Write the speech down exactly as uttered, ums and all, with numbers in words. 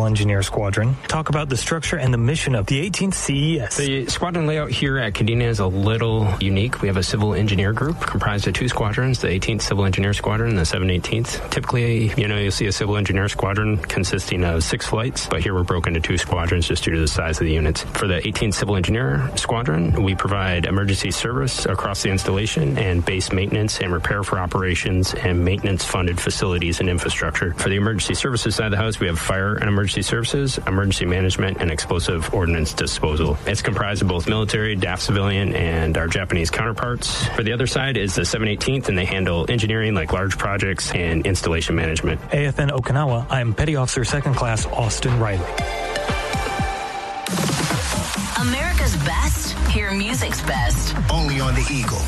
Engineer Squadron. Talk about the structure and the mission of the eighteenth C E S. The squadron layout here at Kadena is a little unique. We have a civil engineer group comprised of two squadrons, the eighteenth Civil Engineer Squadron and the seven eighteenth. Typically, you know, you'll see a civil engineer squadron consisting of six flights, but here we're broken into two squadrons just due to the size of the units. For the eighteenth Civil Engineer Squadron, we provide emergency service across the installation and base maintenance and repair for operations and maintenance-funded facilities and infrastructure. For the emergency services side of the house, we have fire and emergency services, emergency management, and explosive ordnance disposal. It's comprised of both military, D A F civilian, and our Japanese counterparts. For the other side is the seven eighteenth, and they handle engineering like large projects and installation management. A F N Okinawa, I'm Petty Officer Second Class Austin Riley. America's best, hear music's best. Only on the Eagle.